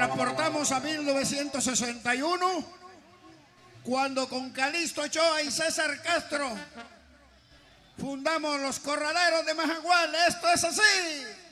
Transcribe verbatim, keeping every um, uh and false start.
transportamos a mil novecientos sesenta y uno, cuando con Calixto Ochoa y César Castro fundamos los Corraleros de Majagual. Esto es así.